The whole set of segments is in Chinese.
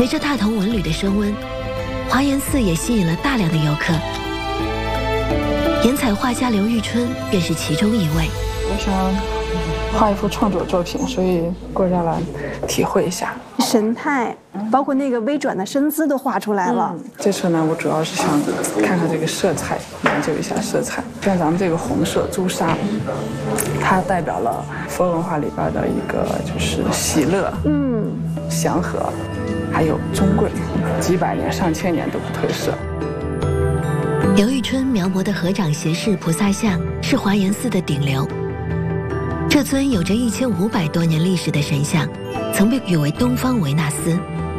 随着大同文旅的升温，华严寺也吸引了大量的游客。颜彩画家刘玉春便是其中一位。 我想画一幅创作作品，所以过下来体会一下神态，包括那个微转的身姿都画出来了。 这次呢，我主要是想看看这个色彩，研究一下色彩。像咱们这个红色朱砂，它代表了佛文化里边的一个就是喜乐、祥和，还有尊贵，几百年、上千年都不褪色。 刘玉春描摹的合掌斜视菩萨像是华严寺的顶流。这尊有着1500多年历史的神像，曾被誉为东方维纳斯。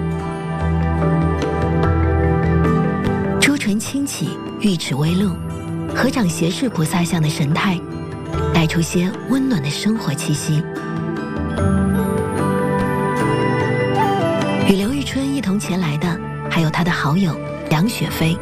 朱唇轻启，玉齿微露，合掌斜视菩萨像的神态，带出些温暖的生活气息。与刘玉春一同前来的，还有他的好友杨雪飞。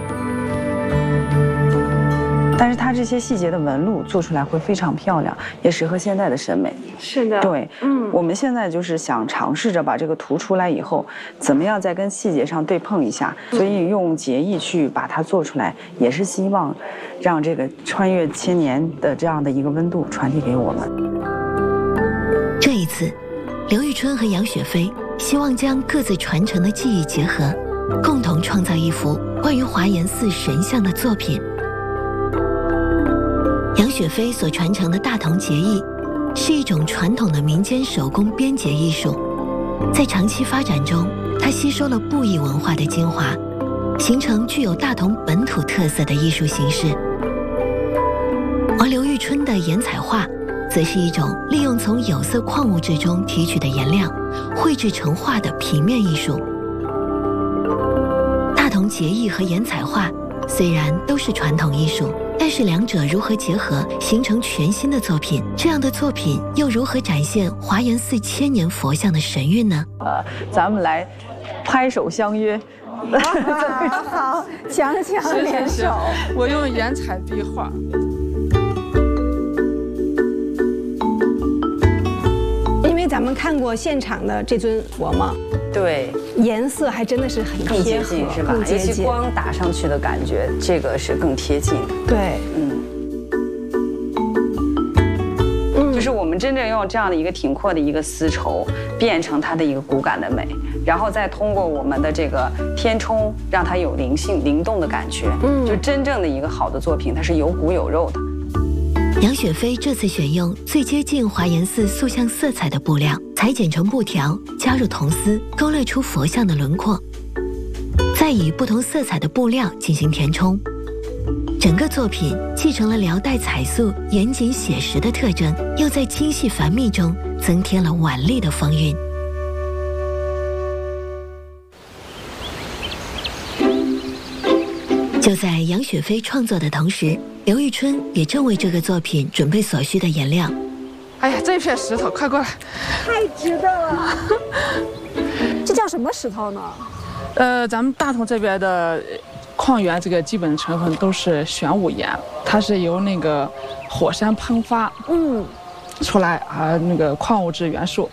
但是它这些细节的纹路做出来会非常漂亮，也适合现在的审美。 是的， 对，我们现在就是想尝试着把这个图出来以后，怎么样再跟细节上对碰一下，所以用结艺去把它做出来，也是希望让这个穿越千年的这样的一个温度传递给我们。 这一次，刘玉春和杨雪飞希望将各自传承的技艺结合，共同创造一幅关于华严寺神像的作品。杨雪飞所传承的大同结艺，是一种传统的民间手工编结艺术，在长期发展中，它吸收了布艺文化的精华，形成具有大同本土特色的艺术形式。而刘玉春的颜彩画，则是一种利用从有色矿物质中提取的颜料，绘制成画的平面艺术。大同结艺和颜彩画虽然都是传统艺术，但是两者如何结合，形成全新的作品？这样的作品又如何展现华严寺千年佛像的神韵呢？ 咱们来拍手相约。 好，强强联手。 我用颜彩壁画。 因为咱们看过现场的这尊佛嘛， 对， 颜色还真的是很更接近是吧？尤其光打上去的感觉，这个是更贴近。 对， 就是我们真正用这样的一个挺阔的一个丝绸，变成它的一个骨感的美，然后再通过我们的这个填充，让它有灵性、灵动的感觉。就真正的一个好的作品，它是有骨有肉的。 杨雪飞这次选用最接近华严寺塑像色彩的布料，裁剪成布条，加入铜丝，勾勒出佛像的轮廓，再以不同色彩的布料进行填充。整个作品继承了辽代彩塑严谨写实的特征，又在精细繁密中增添了婉丽的风韵。就在杨雪飞创作的同时，刘玉春也正为这个作品准备所需的颜料。 哎呀，这片石头，快过来！ 太值得了。这叫什么石头呢？ 咱们大同这边的矿源这个基本成分都是玄武岩，它是由那个火山喷发出来啊，那个矿物质元素